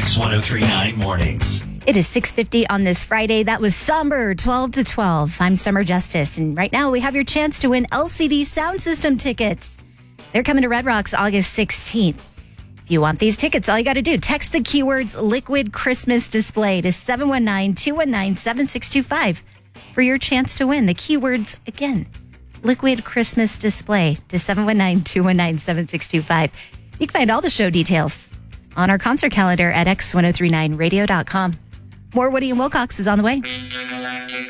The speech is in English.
X1039 Mornings. It is 6:50 on this Friday. That was Somber 12 to 12. I'm Summer Justice, and right now we have your chance to win LCD Sound System tickets. They're coming to Red Rocks August 16th. If you want these tickets, all you got to do, text the keywords Liquid Christmas Display to 719-219-7625 for your chance to win. The keywords, again, Liquid Christmas Display to 719-219-7625. You can find all the show details on our concert calendar at x1039radio.com. More Woody and Wilcox is on the way.